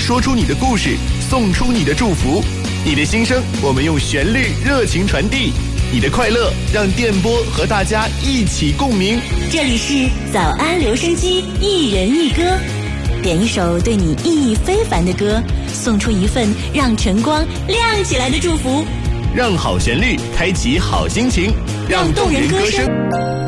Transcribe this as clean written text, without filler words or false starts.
说出你的故事，送出你的祝福。你的心声，我们用旋律热情传递；你的快乐，让电波和大家一起共鸣。 这里是早安留声机，一人一歌，点一首对你意义非凡的歌，送出一份让晨光亮起来的祝福。 让好旋律开启好心情，让动人歌声